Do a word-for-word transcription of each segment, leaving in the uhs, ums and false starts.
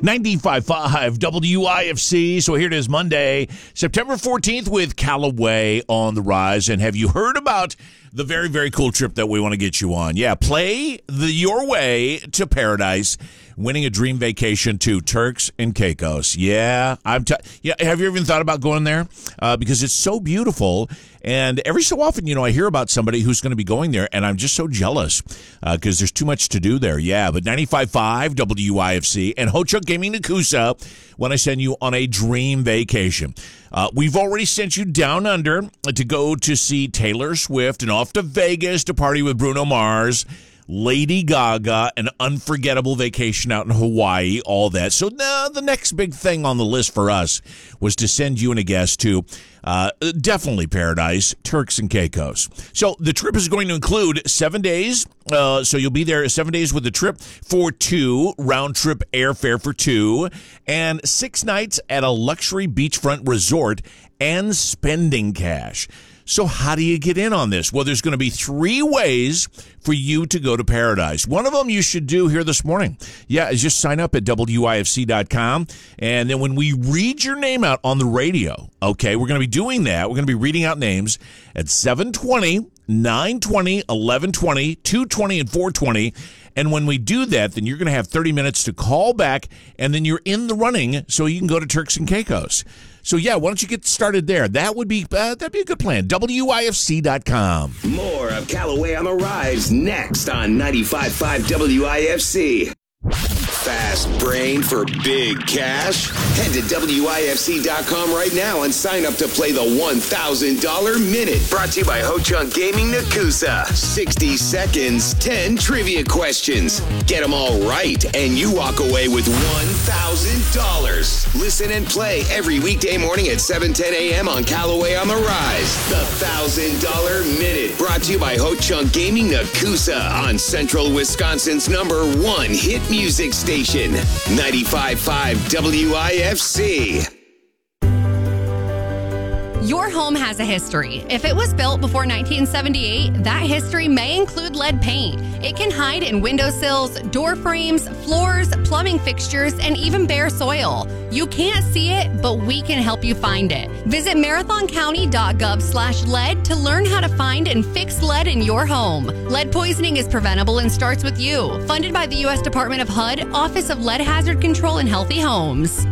ninety-five point five W I F C. So here it is, Monday, September fourteenth with Callaway on the rise. And have you heard about the very, very cool trip that we want to get you on? Yeah, play the your way to paradise, winning a dream vacation to Turks and Caicos. Yeah, I'm. T- yeah, have you even thought about going there? Uh, because it's so beautiful, and every so often, you know, I hear about somebody who's going to be going there, and I'm just so jealous because uh, there's too much to do there. Yeah, but ninety-five point five W I F C and Ho-Chunk Gaming Nakusa when I send you on a dream vacation. Uh, we've already sent you down under to go to see Taylor Swift and off to Vegas to party with Bruno Mars, Lady Gaga, an unforgettable vacation out in Hawaii, all that. So uh, the next big thing on the list for us was to send you and a guest to uh, definitely paradise, Turks and Caicos. So the trip is going to include seven days. Uh, so you'll be there seven days with the trip for two, round trip airfare for two, and six nights at a luxury beachfront resort and spending cash. So how do you get in on this? Well, there's going to be three ways for you to go to paradise. One of them you should do here this morning. Yeah, is just sign up at W I F C dot com. And then when we read your name out on the radio, okay, we're going to be doing that. We're going to be reading out names at seven twenty, nine twenty, eleven twenty, two twenty, and four twenty. And when we do that, then you're going to have thirty minutes to call back, and then you're in the running so you can go to Turks and Caicos. So, yeah, why don't you get started there? That would be uh, that'd be a good plan. W I F C dot com. More of Callaway on the Rise next on ninety-five point five W I F C. Fast brain for big cash? Head to W I F C dot com right now and sign up to play the one thousand dollars Minute. Brought to you by Ho-Chunk Gaming Nakusa. sixty seconds, ten trivia questions. Get them all right, and you walk away with one thousand dollars. Listen and play every weekday morning at seven ten a.m. on Callaway on the Rise. The one thousand dollars Minute. Brought to you by Ho-Chunk Gaming Nakusa on Central Wisconsin's number one hit music station. ninety-five point five W I F C. Your home has a history. If it was built before nineteen seventy-eight, that history may include lead paint. It can hide in windowsills, door frames, floors, plumbing fixtures, and even bare soil. You can't see it, but we can help you find it. Visit marathon county dot gov slash lead to learn how to find and fix lead in your home. Lead poisoning is preventable and starts with you. Funded by the U S Department of H U D, Office of Lead Hazard Control and Healthy Homes.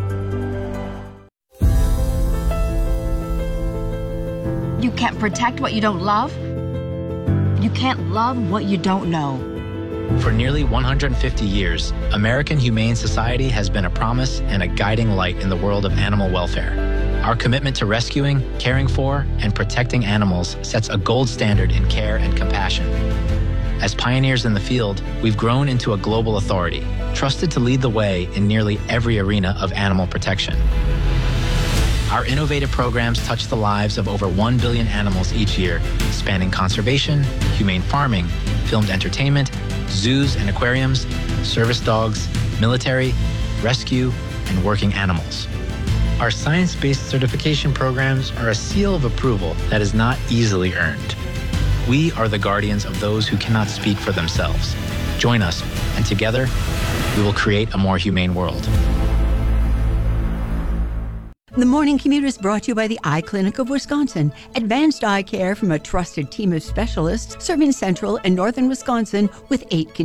You can't protect what you don't love. You can't love what you don't know. For nearly one hundred fifty years, American Humane Society has been a promise and a guiding light in the world of animal welfare. Our commitment to rescuing, caring for, and protecting animals sets a gold standard in care and compassion. As pioneers in the field, we've grown into a global authority, trusted to lead the way in nearly every arena of animal protection. Our innovative programs touch the lives of over one billion animals each year, spanning conservation, humane farming, filmed entertainment, zoos and aquariums, service dogs, military, rescue, and working animals. Our science-based certification programs are a seal of approval that is not easily earned. We are the guardians of those who cannot speak for themselves. Join us, and together, we will create a more humane world. The Morning Commute is brought to you by the Eye Clinic of Wisconsin. Advanced eye care from a trusted team of specialists serving central and northern Wisconsin with eight